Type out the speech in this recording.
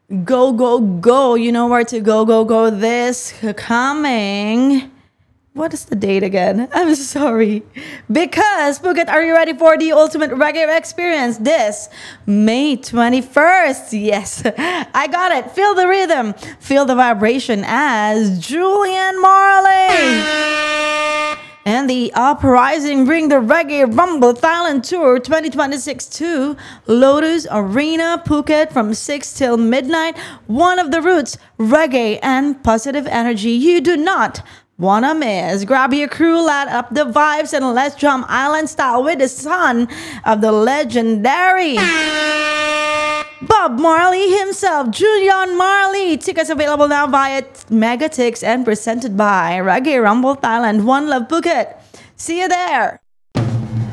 Go, go, go. You know where to go, go, go this coming. What is the date again? I'm sorry. Because, Phuket, are you ready for the ultimate reggae experience this May 21st? Yes, I got it. Feel the rhythm, feel the vibration as Julian Marley and the Uprising bring the Reggae Rumble Thailand Tour 2026 to Lotus Arena, Phuket from 6 till midnight. One of the roots, reggae and positive energy you do not wanna miss. Grab your crew, light up the vibes, and let's drum island style with the son of the legendary Bob Marley himself, Julian Marley. Tickets available now via Megatix and presented by Reggae Rumble Thailand. One Love Phuket. See you there.